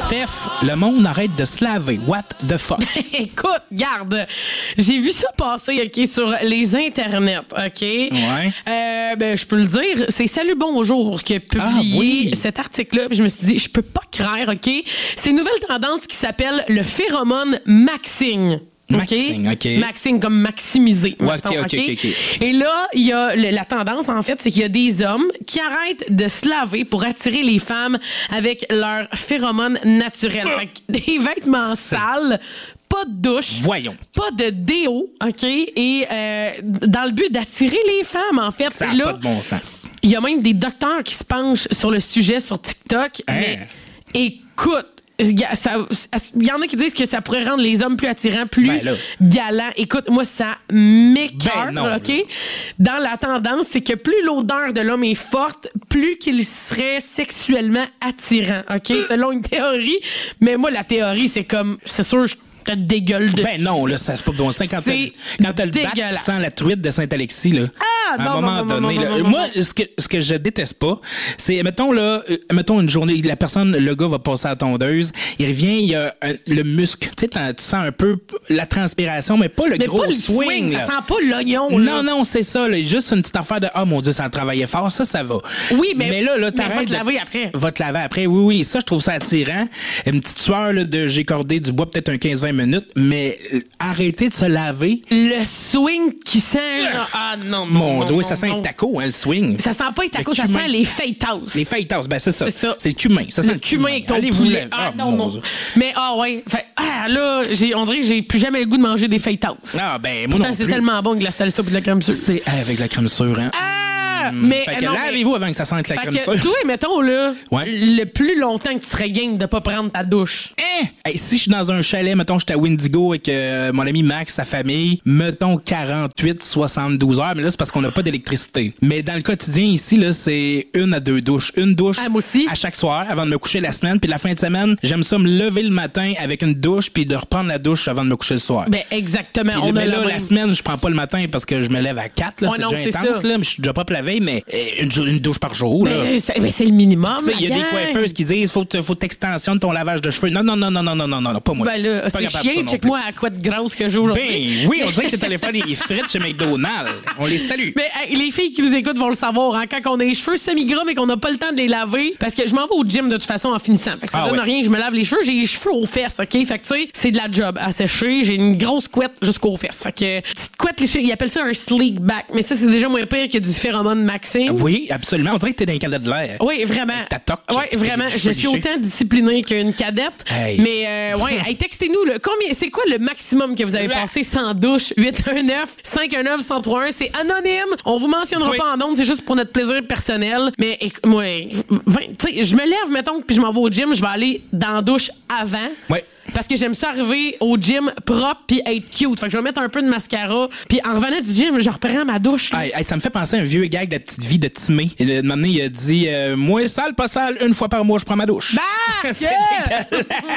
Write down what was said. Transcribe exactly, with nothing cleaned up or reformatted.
Steph, le monde arrête de se laver. What the fuck? Écoute, garde, j'ai vu ça passer, OK, sur les internets, OK? Ouais. Euh, ben, je peux le dire, c'est Salut Bonjour qui a publié Ah, oui. cet article-là. Puis je me suis dit, je peux pas croire, OK? C'est une nouvelle tendance qui s'appelle le phéromone maxing. Maxing, OK. Maxing, comme maximiser. Ouais, mettons, OK, OK, OK, OK. Et là, il y a le- la tendance, en fait, c'est qu'il y a des hommes qui arrêtent de se laver pour attirer les femmes avec leurs phéromones naturels. Fait que des vêtements C'est- sales, pas de douche. Voyons. Pas de déo, OK? Et euh, dans le but d'attirer les femmes, en fait. Ça Et n'a là, pas de bon sens. il y a même des docteurs qui se penchent sur le sujet sur TikTok. Hein? Mais écoute, il y a- ça- il y en a qui disent que ça pourrait rendre les hommes plus attirants, plus Ben là. galants. Écoute, moi, ça m'écoeure, Ben non, OK? là. Dans la tendance, c'est que plus l'odeur de l'homme est forte, plus qu'il serait sexuellement attirant, OK? Selon une théorie. Mais moi, la théorie, c'est comme, c'est sûr, je te dégueule de. Ben non, là, ça se pas de bon sens. Quand C'est t'as, quand t'as le bac qui dégueulasse. sent la truite de Saint-Alexis, là. Ah, à non, un non, moment non, non, donné, non, là, non, non, moi, non. ce que, ce que je déteste pas, c'est, mettons, là, euh, mettons une journée, la personne, le gars va passer à la tondeuse, il revient, il y a un- le muscle, tu sais, t'en- tu sens un peu la transpiration, mais pas le Mais gros pas le swing. swing, là. ça sent pas l'oignon, là. Non, non, c'est ça, là, juste une petite affaire de, ah, mon Dieu, ça a travaillé fort, ça, ça va. Oui, mais- Mais là, là, mais t'arrêtes va te de- laver après. Va te laver après, oui, oui, ça, je trouve ça attirant. Une petite sueur, là, de, j'ai cordé du bois peut-être un quinze vingt minutes, mais euh, arrêter de se laver. Le swing qui sent. là, ah non, non. Mon non, Dieu, oui, non, ça sent non. un taco, hein, le swing. Ça sent pas les tacos, Le ça cumin. sent les fajitas. Les fajitas, ben c'est ça. C'est ça. C'est le cumin. Ça sent le cumin avec ton Allez vous poulet. laver. Ah, Ah, non, mon non. Dieu. Mais ah ouais. Fait, ah là, j'ai, on dirait que j'ai plus jamais le goût de manger des fajitas. Ah, ben moi Putain, non c'est plus. tellement bon avec de la salsa et de la crème sûre. C'est avec la crème sûre, hein. Ah! Mais, Fait que euh, non, mais- lavez-vous avant que ça sente la Fait crème que sûre. toi, mettons, là, Ouais. le plus longtemps que tu serais game de pas prendre ta douche. Hein? Hey, si je suis dans un chalet, mettons, je suis à Windigo avec euh, mon ami Max, sa famille, mettons quarante-huit, soixante-douze heures, mais là, c'est parce qu'on n'a pas d'électricité. Mais dans le quotidien, ici, là, c'est une à deux douches. Une douche Ah, moi aussi. à chaque soir avant de me coucher la semaine, puis la fin de semaine, j'aime ça me lever le matin avec une douche, puis de reprendre la douche avant de me coucher le soir. Ben, exactement. Puis on mais a là, la la même. semaine, je prends pas le matin parce que je me lève à quatre, là, Ouais, c'est non, déjà c'est intense, ça. là, mais je suis déjà pas la veille, mais euh, une, jou- une douche par jour, là. Ben, c'est, ben, c'est le minimum. Tu sais, il y a la des gang. coiffeuses qui disent faut te- faut t'extension de ton lavage de cheveux. Non, non, non, non, non, non, non, non, pas moi. Ben là, Pas c'est capable chiant. ça non Check-moi à quoi de grosse que j'ai aujourd'hui. Ben oui, on dirait que t'es allé faire des frites chez McDonald's. On les salue. Mais hey, les filles qui nous écoutent vont le savoir. Hein, quand on a les cheveux semi-gras mais qu'on n'a pas le temps de les laver, parce que je m'en vais au gym de toute façon en finissant. Fait que ça Ah donne ouais. rien que je me lave les cheveux. J'ai les cheveux aux fesses, OK? Fait que tu sais, c'est de la job à sécher. J'ai une grosse couette jusqu'aux fesses. Fait que petite couette léchée, ils appellent ça un sleek back. Mais ça, c'est déjà moins pire que du phéromone maxing. Oui, absolument. On dirait que t'es dans les calais de l'air. Oui, vraiment. ta toque, Oui, puis vraiment. tes Je cheveux suis lichés. autant disciplinée qu'une cadette. Hey. Mais, euh, ouais, hey, textez-nous, là, combien, c'est quoi le maximum que vous avez Là. passé sans douche? huit un neuf, cinq un neuf, un zéro trois un. C'est anonyme. On vous mentionnera Oui. pas en ondes. C'est juste pour notre plaisir personnel. Mais, éc- moi, vingt tu sais, je me lève, mettons, puis je m'en vais au gym. Je vais aller dans la douche avant. Ouais. Parce que j'aime ça arriver au gym propre puis être cute. Fait que je vais mettre un peu de mascara. Puis en revenant du gym, je reprends ma douche. Hey, hey, ça me fait penser à un vieux gag de la petite vie de Timé. Et de moment donné, il a dit euh, moi, sale, pas sale, une fois par mois, je prends ma douche. Bah! C'est que- dégueulasse.